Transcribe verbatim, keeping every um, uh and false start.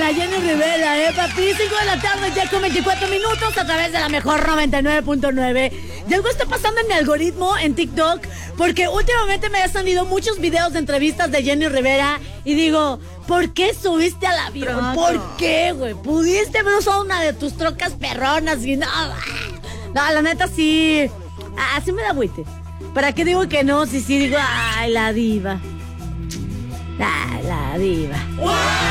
a Jenny Rivera, ¿eh, papi? cinco de la tarde, ya con veinticuatro minutos a través de la mejor noventa y nueve punto nueve. Y algo está pasando en mi algoritmo en TikTok, porque últimamente me han salido muchos videos de entrevistas de Jenny Rivera y digo, ¿por qué subiste al avión? Troco. ¿Por qué, güey? Pudiste haber usado una de tus trocas perronas y no. No, la neta sí. Ah, sí me da agüite. ¿Para qué digo que no? Si sí digo, ay, la diva. Ay, la diva.